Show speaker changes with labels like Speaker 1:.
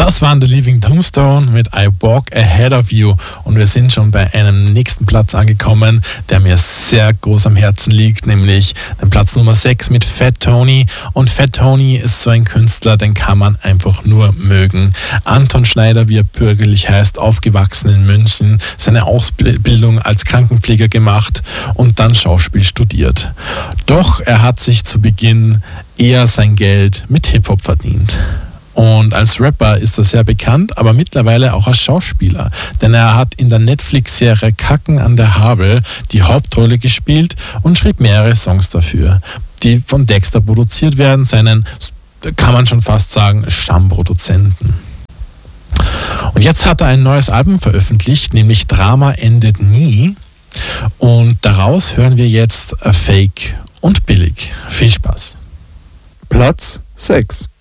Speaker 1: Das waren The Living Tombstone mit I Walk Ahead of You und wir sind schon bei einem nächsten Platz angekommen, der mir sehr groß am Herzen liegt, nämlich den Platz Nummer 6 mit Fat Tony. Und Fat Tony ist so ein Künstler, den kann man einfach nur mögen. Anton Schneider, wie er bürgerlich heißt, aufgewachsen in München, seine Ausbildung als Krankenpfleger gemacht und dann Schauspiel studiert. Doch er hat sich zu Beginn eher sein Geld mit Hip-Hop verdient. Und als Rapper ist er sehr bekannt, aber mittlerweile auch als Schauspieler. Denn er hat in der Netflix-Serie Kacken an der Havel die Hauptrolle gespielt und schrieb mehrere Songs dafür, die von Dexter produziert werden, seinen, kann man schon fast sagen, Stammproduzenten. Und jetzt hat er ein neues Album veröffentlicht, nämlich Drama endet nie. Und daraus hören wir jetzt Fake und Billig. Viel Spaß.
Speaker 2: Platz 6.